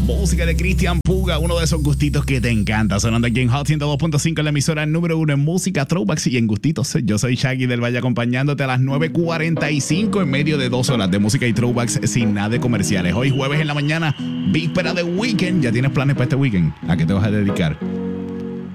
Música de Cristian Puga, uno de esos gustitos que te encanta. Sonando aquí en Hot 102.5 en la emisora número 1 en música, throwbacks y en gustitos. Yo soy Shaggy del Valle acompañándote a las 9:45 en medio de 2 horas de música y throwbacks sin nada de comerciales. Hoy jueves en la mañana, víspera de weekend. ¿Ya tienes planes para este weekend? ¿A qué te vas a dedicar?